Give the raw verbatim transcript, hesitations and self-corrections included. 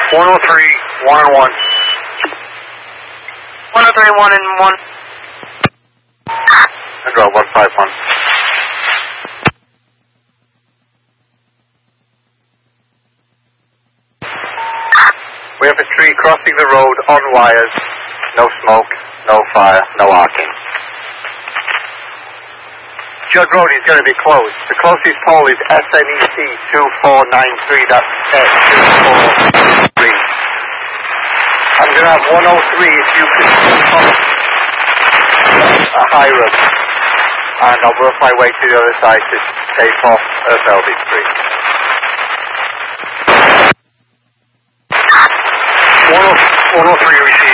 one oh three, one and one. one oh three, one and one. Control, one five one. We have a tree crossing the road on wires. No smoke, no fire, no arcing. Judd Road is going to be closed. The closest pole is S N E C two four nine three. That's S two four three. I'm going to have one oh three if you can come a Hiram. And I'll work my way to the other side to take off uh, Velvet Street. one oh three received.